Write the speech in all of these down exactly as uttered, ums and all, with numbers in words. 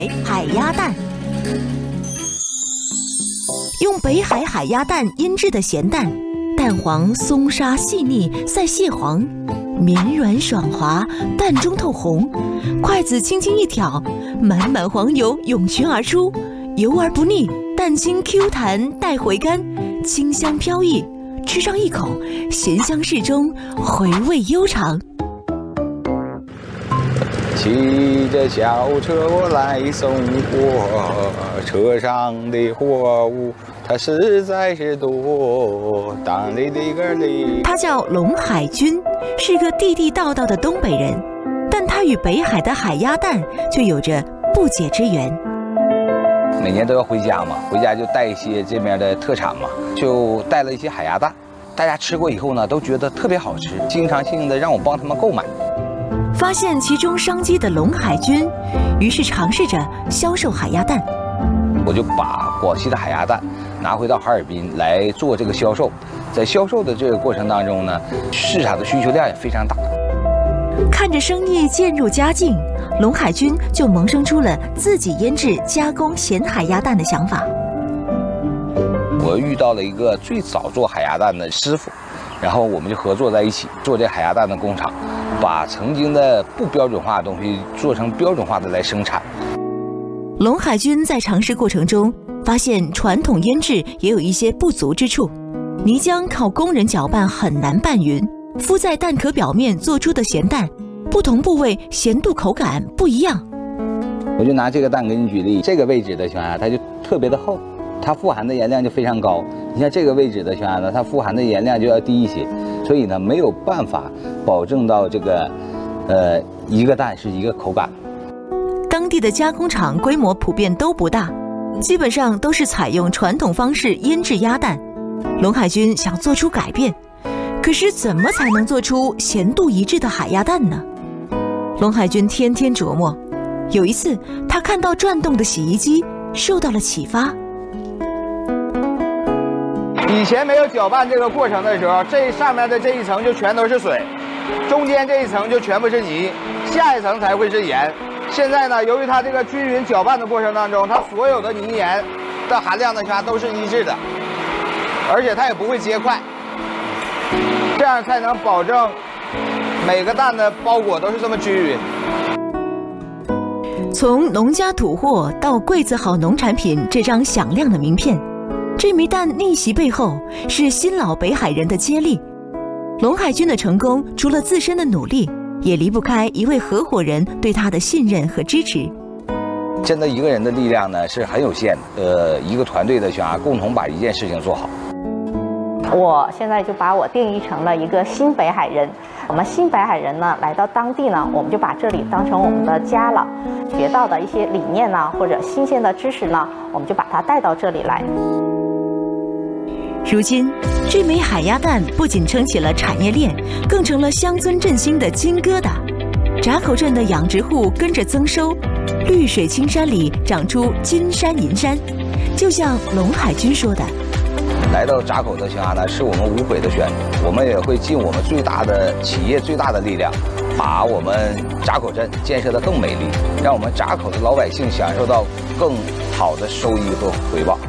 海鸭蛋。用北海海鸭蛋腌制的咸蛋，蛋黄松沙细腻，赛蟹黄，绵软爽滑，蛋中透红。筷子轻轻一挑，满满黄油涌泉而出，油而不腻，蛋清 Q 弹带回甘，清香飘逸。吃上一口，咸香适中，回味悠长。 骑着小车我来送货，车上的货物它实在是多。当里的个里， 他叫龙海军，是个地地道道的东北人，但他与北海的海鸭蛋却有着不解之缘。 每年都要回家嘛，回家就带一些这边的特产嘛，就带了一些海鸭蛋。大家吃过以后呢，都觉得特别好吃，经常性的让我帮他们购买。 发现其中商机的龙海军，于是尝试着销售海鸭蛋。 我就把广西的海鸭蛋拿回到哈尔滨来做这个销售。在销售的这个过程当中呢，市场的需求量也非常大。 看着生意渐入佳境，龙海军就萌生出了自己腌制加工咸海鸭蛋的想法。 我遇到了一个最早做海鸭蛋的师傅，然后我们就合作在一起做这海鸭蛋的工厂，把曾经的不标准化的东西做成标准化的来生产。 龙海军在尝试过程中发现，传统腌制也有一些不足之处。泥浆靠工人搅拌很难拌匀，敷在蛋壳表面做出的咸蛋，不同部位咸度口感不一样。 我就拿这个蛋给你举例，这个位置的情况下它就特别的厚，它富含的盐量就非常高。你像这个位置的情况下呢，它富含的盐量就要低一些，所以呢没有办法保证到这个呃一个蛋是一个口感。 当地的加工厂规模普遍都不大，基本上都是采用传统方式腌制鸭蛋。龙海军想做出改变，可是怎么才能做出咸度一致的海鸭蛋呢？龙海军天天琢磨。有一次，他看到转动的洗衣机，受到了启发。 以前没有搅拌这个过程的时候，这上面的这一层就全都是水，中间这一层就全部是泥，下一层才会是盐。现在呢，由于它这个均匀搅拌的过程当中，它所有的泥盐的含量呢，它都是一致的，而且它也不会结块，这样才能保证每个蛋的包裹都是这么均匀。 从农家土货到贵子好农产品这张响亮的名片，这枚蛋逆袭背后是新老北海人的接力。龙海军的成功，除了自身的努力，也离不开一位合伙人对他的信任和支持。 真的一个人的力量呢是很有限的，呃，一个团队的想要共同把一件事情做好。 我现在就把我定义成了一个新北海人。我们新北海人呢，来到当地呢，我们就把这里当成我们的家了。学到的一些理念呢，或者新鲜的知识呢，我们就把它带到这里来。 如今，这枚海鸭蛋不仅撑起了产业链，更成了乡村振兴的金疙瘩。闸口镇的养殖户跟着增收，绿水青山里长出金山银山。就像龙海军说的， 来到闸口的情况呢，是我们无悔的选择。我们也会尽我们最大的企业最大的力量，把我们闸口镇建设得更美丽，让我们闸口的老百姓享受到更好的收益和回报。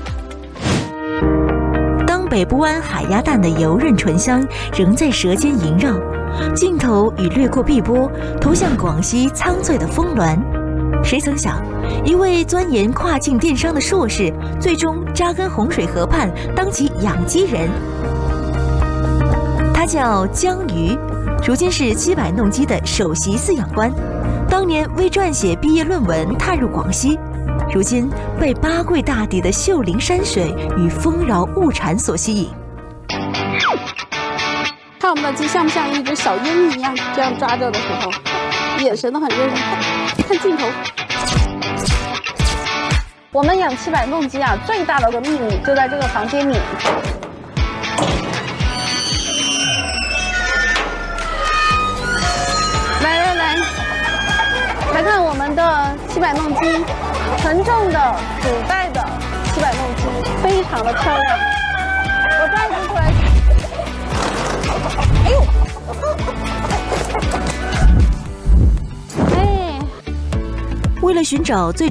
当北部湾海鸭蛋的油润醇香仍在舌尖萦绕，镜头已掠过碧波，投向广西苍翠的峰峦。谁曾想，一位钻研跨境电商的硕士，最终扎根洪水河畔当起养鸡人。他叫江瑜，如今是七百弄鸡的首席饲养官。当年为撰写毕业论文踏入广西，如今被八桂大地的秀林山水与丰饶物产所吸引。 看我们的鸡像不像一只小鹰一样，这样抓着的时候，眼神都很认真。看，看镜头。我们养七百弄鸡啊，最大的个秘密就在这个房间里。来来来，来看我们的七百弄鸡，纯正的古代的七百弄鸡，非常的漂亮。我抓一只出来。哎呦！ 哎，为了寻找最